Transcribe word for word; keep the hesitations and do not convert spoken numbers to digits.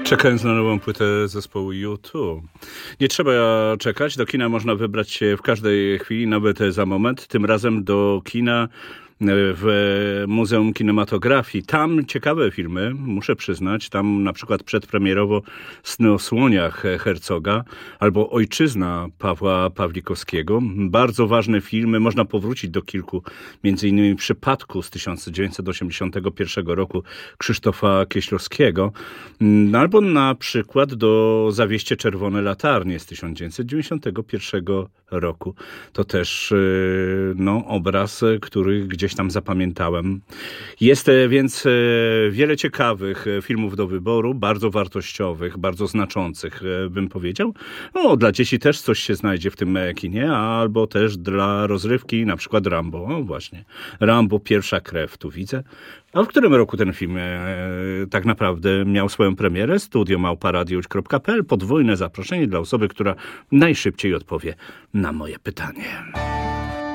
Czekając na nową płytę zespołu U dwa. Nie trzeba czekać, do kina można wybrać się w każdej chwili, nawet za moment. Tym razem do kina w Muzeum Kinematografii. Tam ciekawe filmy, muszę przyznać. Tam na przykład przedpremierowo Sny o słoniach Herzoga albo Ojczyzna Pawła Pawlikowskiego. Bardzo ważne filmy. Można powrócić do kilku, między innymi Przypadku z tysiąc dziewięćset osiemdziesiątego pierwszego roku Krzysztofa Kieślowskiego. Albo na przykład do Zawieście czerwone latarnie z tysiąc dziewięćset dziewięćdziesiątego pierwszego roku. To też no, obraz, który gdzieś tam zapamiętałem. Jest więc wiele ciekawych filmów do wyboru, bardzo wartościowych, bardzo znaczących, bym powiedział. No, dla dzieci też coś się znajdzie w tym kinie, albo też dla rozrywki, na przykład Rambo. O, właśnie. Rambo, Pierwsza krew, tu widzę. A w którym roku ten film e, tak naprawdę miał swoją premierę? studio małpa radiowcz kropka p l. Podwójne zaproszenie dla osoby, która najszybciej odpowie na moje pytanie.